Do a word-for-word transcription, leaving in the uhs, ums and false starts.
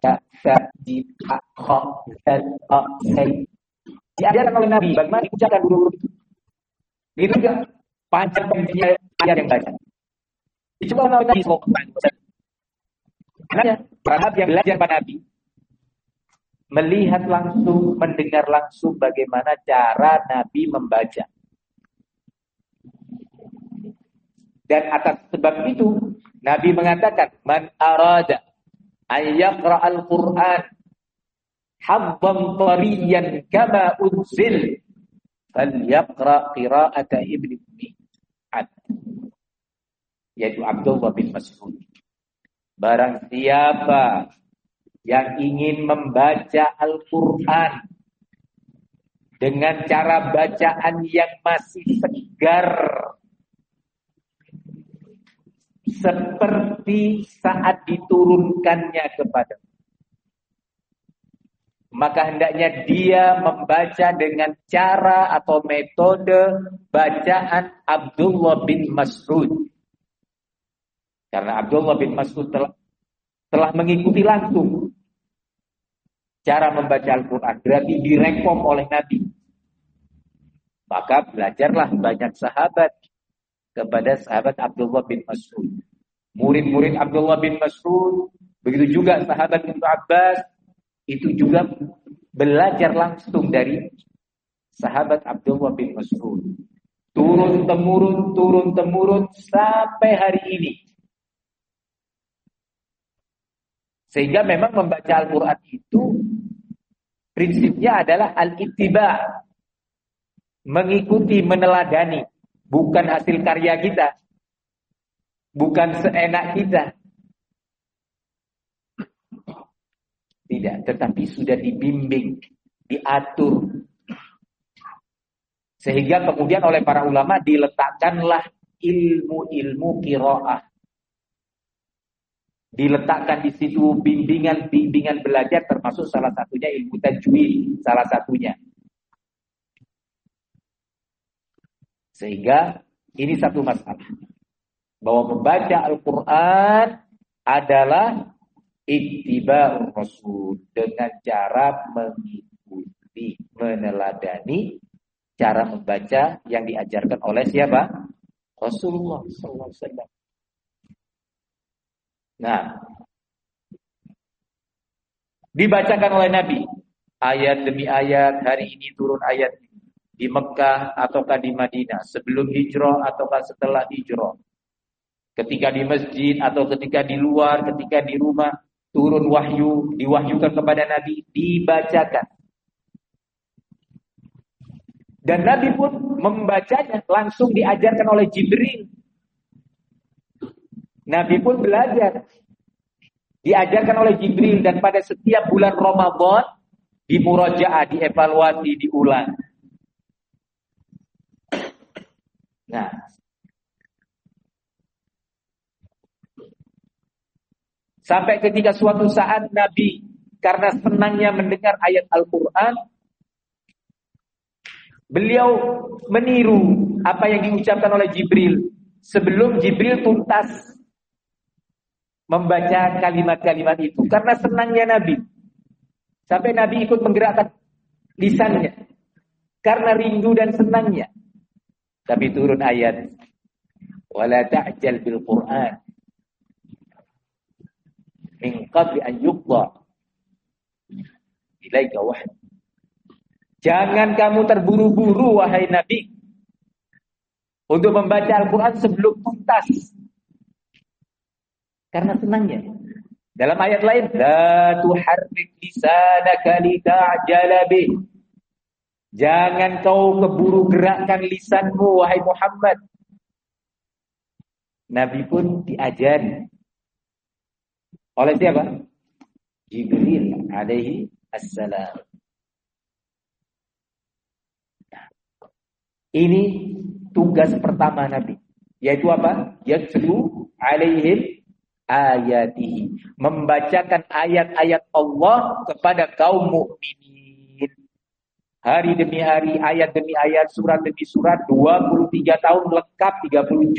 ta sa ji ha kha dal a sai. Diajarkan oleh Nabi bagaimana diucapkan huruf itu. Itu juga panjang pendeknya ayat yang baca. Dicoba oleh Nabi sallallahu alaihi wasallam. Karena sahabat yang belajar pada Nabi melihat langsung, mendengar langsung bagaimana cara Nabi membaca. Dan atas sebab itu Nabi mengatakan, man arada an yaqra'al Qur'an habban tariyan kama unzil falyaqra' qira'ata Ibnu Ummi', yaitu Abdullah bin Mas'ud. Barang siapa yang ingin membaca Al-Qur'an dengan cara bacaan yang masih segar seperti saat diturunkannya kepada, maka hendaknya dia membaca dengan cara atau metode bacaan Abdullah bin Mas'ud. Karena Abdullah bin Mas'ud telah, telah mengikuti langsung cara membaca Al-Quran, berarti direkom oleh Nabi. Maka belajarlah banyak sahabat kepada sahabat Abdullah bin Mas'ud. Murid-murid Abdullah bin Mas'ud, begitu juga sahabat Ibnu Abbas, itu juga belajar langsung dari sahabat Abdullah bin Mas'ud. Turun-temurun, turun-temurun sampai hari ini. Sehingga memang membaca Al-Quran itu prinsipnya adalah al-ittiba', mengikuti, meneladani. Bukan hasil karya kita, bukan seenak kita. Tidak, tetapi sudah dibimbing, diatur. Sehingga kemudian oleh para ulama diletakkanlah ilmu-ilmu qiraah. Diletakkan di situ bimbingan-bimbingan belajar, termasuk salah satunya ilmu tajwid, salah satunya. Sehingga ini satu masalah, bahwa membaca Al-Quran adalah ittiba'ur Rasul, dengan cara mengikuti, meneladani cara membaca yang diajarkan oleh siapa? Rasulullah sallallahu alaihi wasallam. Nah, dibacakan oleh Nabi ayat demi ayat. Hari ini turun ayat di Mekah ataukah di Madinah, sebelum hijrah ataukah setelah hijrah, ketika di masjid atau ketika di luar, ketika di rumah, turun wahyu, diwahyukan kepada Nabi, dibacakan. Dan Nabi pun membacanya, langsung diajarkan oleh Jibril. Nabi pun belajar, diajarkan oleh Jibril, dan pada setiap bulan Ramadan dimurajaah, dievaluasi, diulang. Nah, sampai ketika suatu saat Nabi karena senangnya mendengar ayat Al-Quran, beliau meniru apa yang diucapkan oleh Jibril sebelum Jibril tuntas membaca kalimat-kalimat itu. Karena senangnya Nabi, sampai Nabi ikut menggerakkan lisannya karena rindu dan senangnya. Tapi turun ayat, wala ta'jal bil Qur'an min qabli an yuqda ilaika wahyi. Jangan kamu terburu-buru wahai Nabi untuk membaca Al-Quran sebelum tuntas, karena senangnya. Dalam ayat lain, la tuharrik lisanaka lita'jala bih. Jangan kau keburu gerakkan lisanmu wahai Muhammad. Nabi pun diajari oleh siapa? Jibril alaihi assalam. Ini tugas pertama Nabi, yaitu apa? Yatlu alaihim ayatihi, membacakan ayat-ayat Allah kepada kaum mukminin. Hari demi hari, ayat demi ayat, surat demi surat, dua puluh tiga tahun lengkap, tiga puluh